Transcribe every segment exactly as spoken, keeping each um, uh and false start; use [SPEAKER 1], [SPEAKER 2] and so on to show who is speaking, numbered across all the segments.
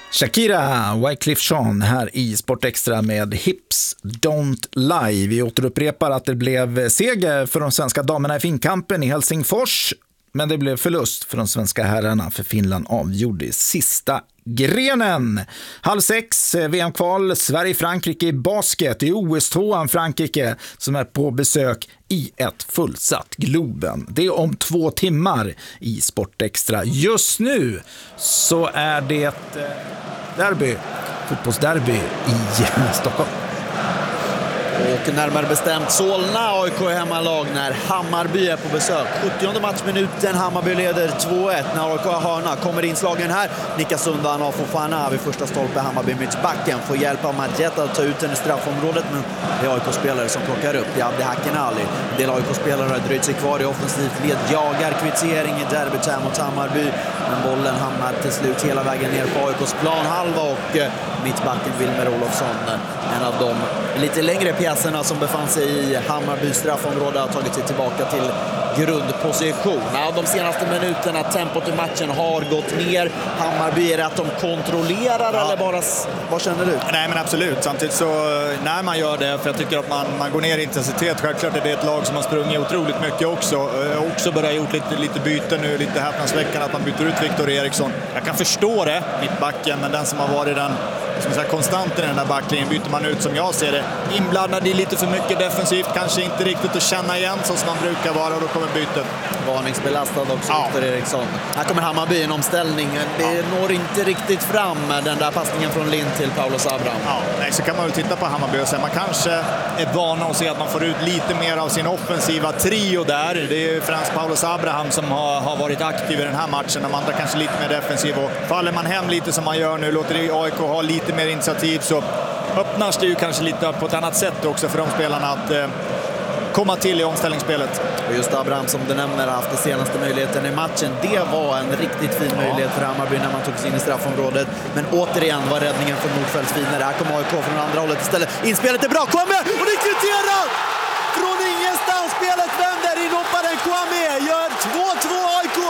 [SPEAKER 1] Shakira, Wyclef Jean här i Sport Extra med Hips Don't Lie. Vi återupprepar att det blev seger för de svenska damerna i finkampen i Helsingfors, men det blev förlust för de svenska herrarna, för Finland avgjorde i sista grenen. Halv sex, V M-kval, Sverige-Frankrike i basket i O S-tvåan Frankrike som är på besök i ett fullsatt Globen. Det är om två timmar i Sport Extra. Just nu så är det derby, fotbollsderby i Stockholm.
[SPEAKER 2] Och närmare bestämt Solna, A I K hemmalag när Hammarby är på besök. sjuttionde matchminuten, Hammarby leder två ett när A I K har hörna. Kommer inslagen här, nickas undan av Fofana vid första stolpe. Hammarby mittbacken får hjälp av Majetta att ta ut den i straffområdet, men det är A I K-spelare som plockar upp. Det är Abdi Hakenali. En del A I K-spelare har dröjt sig kvar i offensivt led. Jagar kvittering i derbyt här mot Hammarby, men bollen hamnar till slut hela vägen ner på A I K:s planhalva och mittbacken Wilmer Olofsson, en av de lite längre pjäserna som befann sig i Hammarby straffområde, har tagit sig tillbaka till grundposition. Ja, de senaste minuterna, tempot i matchen har gått ner. Hammarby, är det att de kontrollerar ja. eller bara, vad känner du?
[SPEAKER 3] Nej, men absolut. Samtidigt så när man gör det, för jag tycker att man, man går ner i intensitet. Självklart är det ett lag som har sprungit otroligt mycket också. Också börjar gjort lite, lite byte nu, lite häpnadsväckande att man byter ut Viktor Eriksson. Jag kan förstå det, mittbacken, men den som har varit den som sagt, konstant i den där backlinjen byter man ut, som jag ser det, inblandad i lite för mycket defensivt, kanske inte riktigt att känna igen så som man brukar vara, och då kommer bytet.
[SPEAKER 2] Varningsbelastad också
[SPEAKER 3] ja.
[SPEAKER 2] Viktor Eriksson. Här kommer Hammarby i en omställning. Det ja. når inte riktigt fram den där passningen från Lind till Paulus Abraham.
[SPEAKER 3] Ja, nej, så kan man väl titta på Hammarby och säga man kanske är van att se att man får ut lite mer av sin offensiva trio där. Det är ju främst Paulus Abraham som har, har varit aktiv i den här matchen. De andra kanske lite mer defensiv, och faller man hem lite som man gör nu, låter det A I K ha lite mer initiativ, så öppnas det ju kanske lite på ett annat sätt också för de spelarna att eh, komma till i omställningsspelet.
[SPEAKER 2] Och just Abraham som du nämner har haft den senaste möjligheten i matchen. Det var en riktigt fin ja. möjlighet för Hammarby när man tog sig in i straffområdet. Men återigen var räddningen för Nordfeldt finare. Här kommer A I K från andra hållet istället. Inspelet är bra, kommer! Och det är kvitterat! Från ingenstans, spelet vänder, inhopparen Kwame gör två två A I K!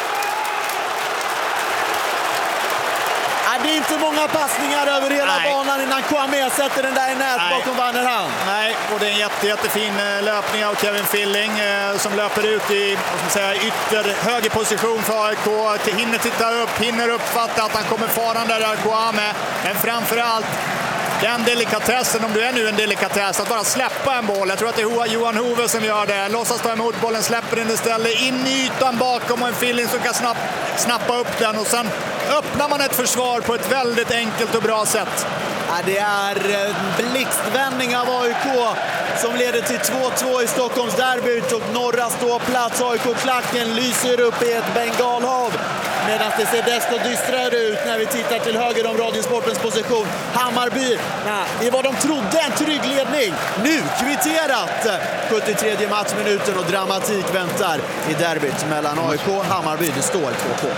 [SPEAKER 2] Det är inte många passningar över hela Nej. banan innan Kwame sätter den där i nät Nej. bakom Vannerhan.
[SPEAKER 3] Nej, och det är en jätte, jättefin löpning av Kevin Filling eh, som löper ut i vad ska man säga, ytter höger position för A I K. Hinner titta upp, hinner uppfatta att han kommer farande där Kwame. Men framförallt den delikatessen, om du är nu en delikatess, att bara släppa en boll. Jag tror att det är Johan Hove som gör det. Låtsas ta emot bollen, släpper den istället in i ytan bakom, och en Filling som kan snapp, snappa upp den, och sen öppnar man ett försvar på ett väldigt enkelt och bra sätt.
[SPEAKER 2] Ja, det är en blixtvändning av A I K som leder till två två i Stockholms derbyt, och norra ståplats. A I K-klacken lyser upp i ett bengalhav, medan det ser desto dystrare ut när vi tittar till höger om Radiosportens position. Hammarby, nej, det var de trodde en trygg ledning. Nu kvitterat sjuttiotredje matchminuten, och dramatik väntar i derbyt mellan A I K och Hammarby. Det står två två.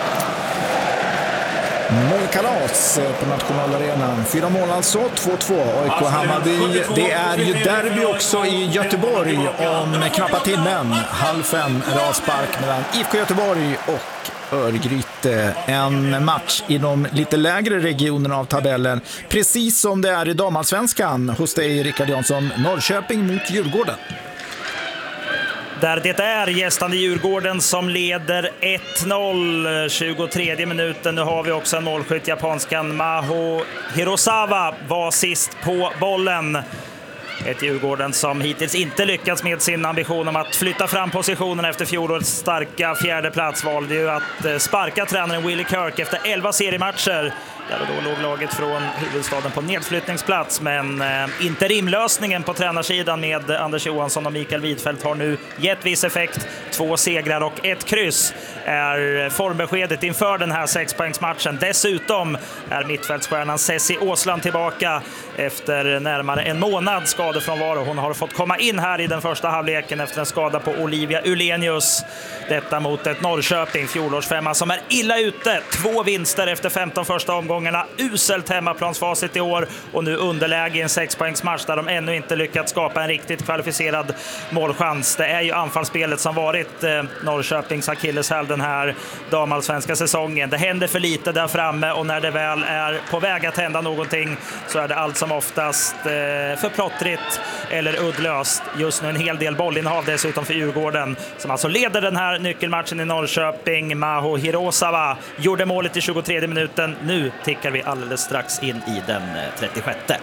[SPEAKER 1] Målkalas på Nationalarenan. Fyra mål alltså, två två. A I K Hammarby. Det är ju derby också i Göteborg om knappa timmen. Halv fem är avspark mellan I F K Göteborg och Örgryte. En match i de lite lägre regionerna av tabellen. Precis som det är i damallsvenskan hos dig, Rickard Jansson. Norrköping mot Djurgården.
[SPEAKER 4] Där det är gästande Djurgården som leder ett noll, tjugotredje minuten. Nu har vi också en målskytt, japanskan Maho Hirosawa var sist på bollen. Ett Djurgården som hittills inte lyckats med sin ambition om att flytta fram positionen efter fjolårets starka fjärde plats. Valde ju att sparka tränaren Willie Kirk efter elva seriematcher. Ja, då låg laget från huvudstaden på nedflyttningsplats, men eh, interimlösningen på tränarsidan med Anders Johansson och Mikael Widfeldt har nu gett viss effekt. Två segrar och ett kryss är formbeskedet inför den här sexpoängsmatchen. Dessutom är mittfältsstjärnan Ceci Åsland tillbaka efter närmare en månad skadad skadefrånvaro. Hon har fått komma in här i den första halvleken efter en skada på Olivia Ulenius. Detta mot ett Norrköping, fjolårsfemma, som är illa ute. Två vinster efter femton första omgångarna. Uselt hemmaplansfacit i år och nu underläge i en sexpoängsmatch där de ännu inte lyckats skapa en riktigt kvalificerad målchans. Det är ju anfallsspelet som varit eh, Norrköpings akilleshäl den här damallsvenska säsongen. Det händer för lite där framme och när det väl är på väg att hända någonting så är det allt som oftast eh, för plottrigt eller uddlöst. Just nu en hel del bollinnehav dessutom för Djurgården som alltså leder den här nyckelmatchen i Norrköping. Maho Hirosawa gjorde målet i tjugotredje minuten. Nu tickar vi alldeles strax in i den trettiosjätte.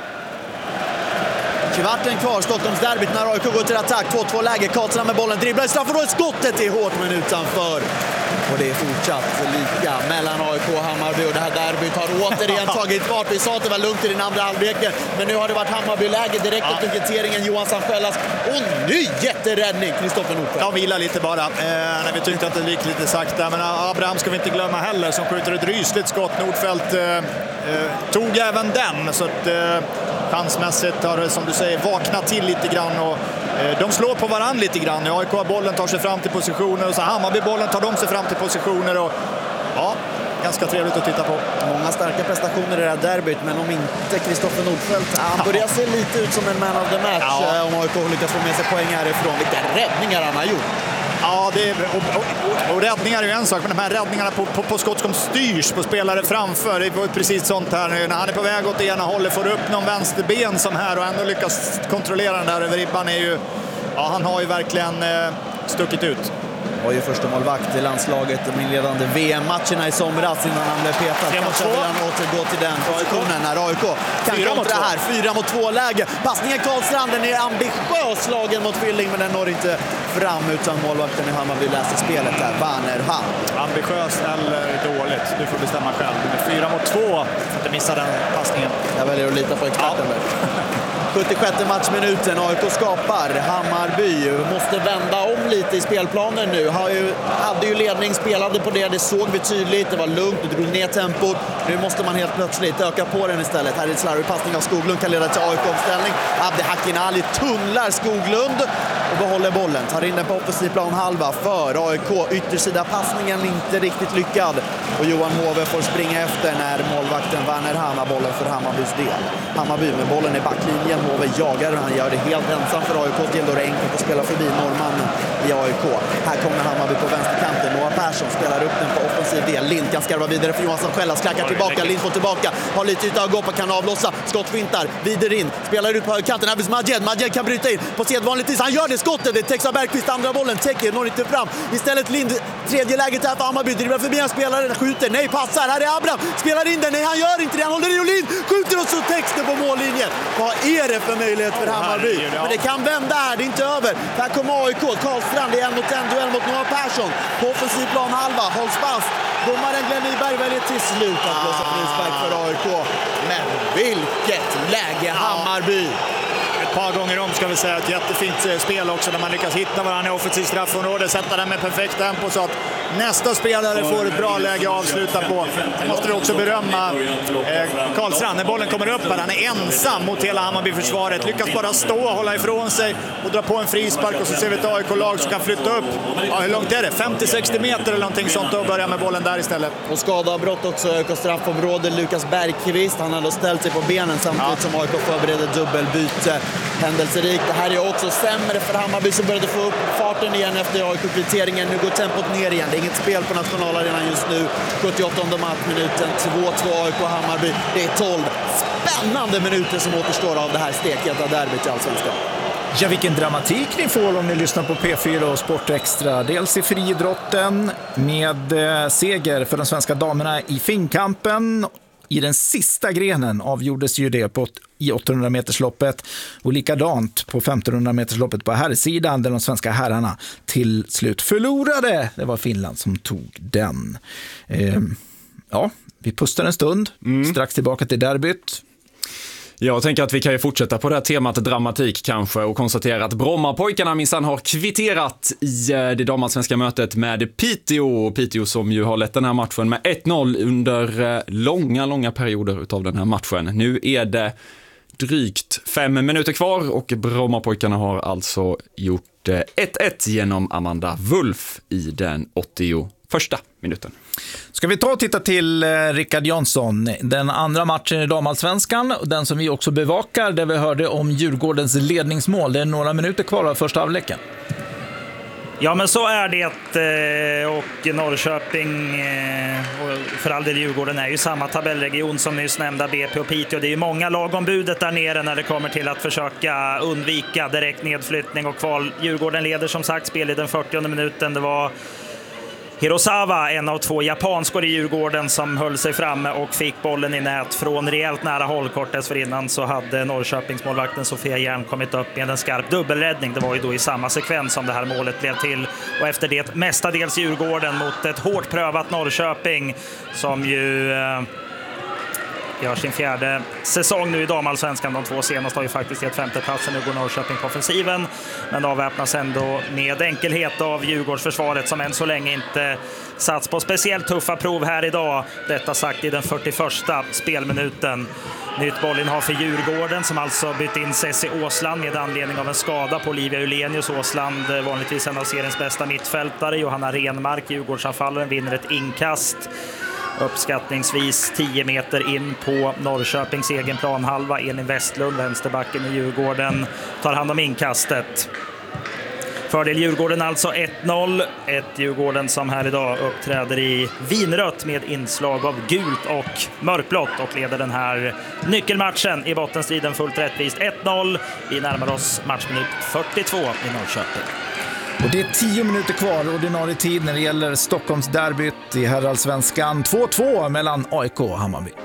[SPEAKER 2] Kvarten kvar, Stockholmsderbyt när A I K går till attack. två två läge, Karlsson med bollen, dribblar i straffområdet, skottet är hårt men utanför. Och det är fortsatt lika mellan A I K och Hammarby och det här derbyt har återigen tagit fart. Vi sa att det var lugnt i den andra halvleken, men nu har det varit Hammarby-läge direkt efter kvitteringen. Johan Sanfellas och ny jätteräddning, Kristoffer Nordfeldt.
[SPEAKER 3] Ja, vila lite bara, eh, när vi tyckte att det gick lite sakta. Men Abraham ska vi inte glömma heller, som skjuter ett rysligt skott. Nordfeldt eh, eh, tog även den, så att eh, chansmässigt har, som du säger, vaknat till lite grann och eh, de slår på varann lite grann. A I K-bollen tar sig fram till positioner och så Hammarby-bollen tar de sig fram till positioner och ja, ganska trevligt att titta på.
[SPEAKER 2] Många starka prestationer i det här derbyt, men om inte Kristoffer Nordfeldt, han börjar se lite ut som en man of the match. Ja. Om A I K lyckas få med sig poäng härifrån. Vilka räddningar han har gjort.
[SPEAKER 3] Ja, det är, och, och, och räddningar är ju en sak, men de här räddningarna på, på, på skott som styrs på spelare framför, det var precis sånt här nu. När han är på väg åt det ena hållet, får upp någon vänsterben som här och ändå lyckas kontrollera den där över ribban är ju, ja, han har ju verkligen eh, stuckit ut.
[SPEAKER 2] var ju första målvakt i landslaget de inledande V M-matcherna i somras innan han blev petad. Kanske vill han återgå till den positionen när A I K kan kontra här. Fyra mot två läge. Passningen Karlstrand, den är ambitiös slagen mot Filling, men den når inte fram utan målvakten i Hammarby läser spelet där. Werner Hall.
[SPEAKER 3] Ambitiöst eller dåligt? Du får bestämma själv. Men fyra mot två, för att missa den passningen.
[SPEAKER 2] Jag väljer att lita på experten. Ja. sjuttiosjätte matchminuten, A I K skapar. Hammarby måste vända om lite i spelplanen nu. Har ju, hade ju ledning, spelade på det, det såg vi tydligt. Det var lugnt, det drog ner tempot. Nu måste man helt plötsligt öka på den istället. Här är det slarvig passning av Skoglund, kan leda till A I K-omställning. Abdi Hakinali tunnlar Skoglund och behåller bollen. Tar in den på offensiv plan halva för A I K. Yttersida passningen inte riktigt lyckad. Och Johan Hove får springa efter när målvakten Werner Hahn har bollen för Hammarbys del. Hammarby med bollen i backlinjen. Hove jagar och han gör det helt ensam för A I K. Det är enkelt att spela förbi norrmannen i A I K. Här kommer Hammarby på vänsterkanten. Noah Persson spelar upp den på offensiv del. Lind kan skarva vidare för Johansson själv. Klackar tillbaka. Lind får tillbaka. Har lite yta att gå på. Kan avlossa. Skottfintar. Vidare in. Spelar ut på högerkanten. Här finns Majed. Majed kan bryta in. På sedvanligt vis. Han gör det skottet. Det täcks av Bergqvist. Andra bollen. Täcker. Når inte fram. Istället Lind. Tredje läget här för Hammarby. Dribblar förbi en spelare. Skjuter. Nej, passar. Här är Abraham. Spelar in den. Nej, han gör inte det. Han håller i och Lind. Skjuter och så texten på mållinjen. Vad är det för möjlighet för Hammarby? Men det kan vända här. Det är inte över. Här kommer A I K. Karlstrand är en mot en duell mot Noah Persson. På offensiv plan halva. Hålls fast. Domaren Glenn Nyberg väljer till slut att blåsa frispark för A I K. Men vilket läge Hammarby!
[SPEAKER 3] Ett par gånger om ska vi säga ett jättefint spel också när man lyckas hitta varandra i offensiv straffområde, sätta den med perfekt tempo så att nästa spelare får ett bra läge att avsluta på. Sen måste vi också berömma eh, Karlstrand när bollen kommer upp här. Han är ensam mot hela Hammarby-försvaret. Lyckas bara stå och hålla ifrån sig och dra på en frispark och så ser vi ett A I K-lag som kan flytta upp. Ja, hur långt är det? femtio sextio meter eller någonting sånt och börja med bollen där istället.
[SPEAKER 2] Och skadeavbrott också A I K straffområde. Lukas Bergqvist, han hade ställt sig på benen samtidigt ja. som A I K förbereder dubbelbyte. Händelserikt. Det här är också sämre för Hammarby som började få upp farten igen efter A I K-kvitteringen. Nu går tempot ner igen. Det är inget spel på nationalarenan just nu. sjuttioåttonde matchminuten. två två A I K Hammarby. Det är tolv spännande minuter som återstår av det här stekheta derbyt i Allsvenskan.
[SPEAKER 1] Ja, vilken dramatik ni får om ni lyssnar på P fyra och Sport Extra. Dels i friidrotten med eh, seger för de svenska damerna i finkampen. I den sista grenen avgjordes ju det på, i åttahundra metersloppet och likadant på femtonhundra metersloppet på herrsidan där de svenska herrarna till slut förlorade. Det var Finland som tog den. Eh, ja, vi pustar en stund, mm. strax tillbaka till derbyt.
[SPEAKER 5] Jag tänker att vi kan ju fortsätta på det här temat dramatik kanske och konstatera att Brommapojkarna minsann har kvitterat i det damallsvenska mötet med Piteå. Piteå som ju har lett den här matchen med ett noll under långa, långa perioder utav den här matchen. Nu är det drygt fem minuter kvar och Brommapojkarna har alltså gjort ett ett genom Amanda Wulf i den åttioförsta minuten.
[SPEAKER 1] Ska vi ta och titta till eh, Rickard Jansson, den andra matchen i damallsvenskan, den som vi också bevakar, där vi hörde om Djurgårdens ledningsmål. Det är några minuter kvar av första halvleken.
[SPEAKER 4] Ja, men så är det, och Norrköping och för all del Djurgården är ju samma tabellregion som nyss nämnda B P och Piteå. Det är ju många lag om budet där nere när det kommer till att försöka undvika direkt nedflyttning och kval. Djurgården leder som sagt spel i den fyrtionde minuten. Det var Hirosawa, en av två japanskor i Djurgården, som höll sig framme och fick bollen i nät från rejält nära håll. Kort dessförinnan så hade Norrköpingsmålvakten Sofia Järn kommit upp med en skarp dubbelräddning. Det var ju då i samma sekvens som det här målet blev till. Och efter det mestadels Djurgården mot ett hårt prövat Norrköping som ju eh, gör sin fjärde säsong nu i damallsvenskan. De två senaste har ju faktiskt gett femteplatsen. Nu går Norrköping på offensiven, men avväpnas ändå med enkelhet av Djurgårdsförsvaret som än så länge inte satts på speciellt tuffa prov här idag. Detta sagt i den fyrtioförsta spelminuten. Nytt bollinnehav för Djurgården som alltså bytt in Cessi Åsland med anledning av en skada på Olivia Ulenius. Åsland, vanligtvis en av seriens bästa mittfältare. Johanna Renmark, Djurgårdsanfallaren, vinner ett inkast uppskattningsvis tio meter in på Norrköpings egen planhalva. Elin Westlund, vänsterbacken i Djurgården, tar hand om inkastet. Fördel Djurgården alltså ett noll. Ett Djurgården som här idag uppträder i vinrött med inslag av gult och mörkblått och leder den här nyckelmatchen i bottenstriden fullt rättvist ett noll. Vi närmar oss matchminut fyrtiotvå i Norrköping.
[SPEAKER 1] Och det är tio minuter kvar ordinarie tid när det gäller Stockholms derbyt i herrallsvenskan. två två mellan A I K och Hammarby.